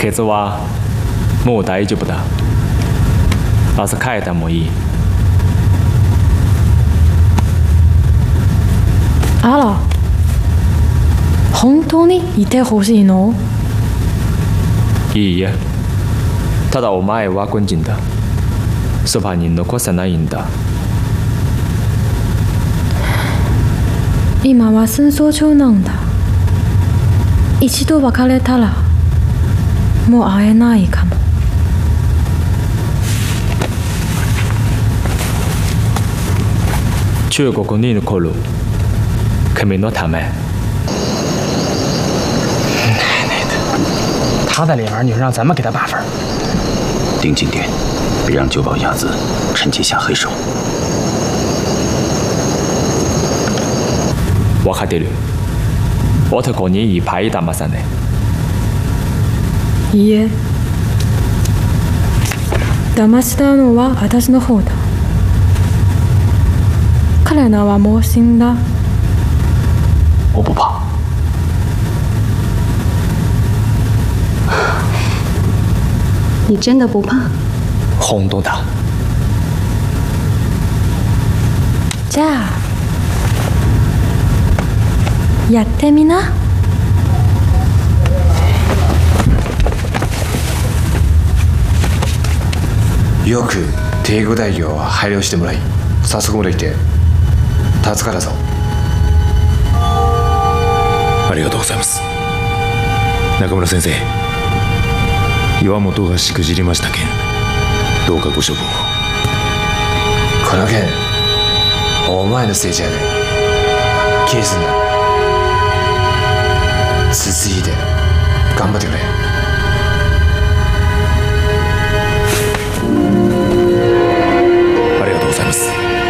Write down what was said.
ケツはもう大丈夫だ。明日帰ってもいい。 あら、本当にいてほしいの？ いいえ。ただお前は軍人だ。そばに残せないんだ。 今は戦争中なんだ。一度別れたらもう会えないかも。 中国に残る君のため。 他在里面，你说让咱们给他把分？ 盯紧点，别让九保鸭子趁机下黑手。 分かってる。男にいっぱい騙さね。 いいえ、騙したのは私の方だ。彼らはもう死んだ。 我不怕。 你真的不怕？ 本当だ。 じゃあやってみな。 よく帝国大業は配慮してもらい、早速もできて助かるぞ。 ありがとうございます。中村先生、岩本がしくじりました件、どうかご処分を。 この件お前のせいじゃねえ。気にすんな。続いて頑張ってくれ。